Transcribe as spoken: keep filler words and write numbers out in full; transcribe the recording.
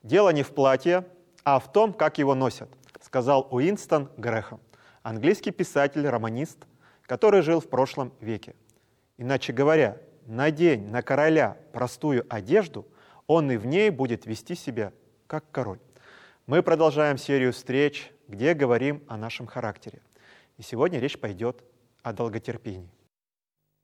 «Дело не в платье, а в том, как его носят», сказал Уинстон Грэхэм, английский писатель-романист, который жил в прошлом веке. Иначе говоря, надень на короля простую одежду, он и в ней будет вести себя как король. Мы продолжаем серию встреч, где говорим о нашем характере. И сегодня речь пойдет о долготерпении.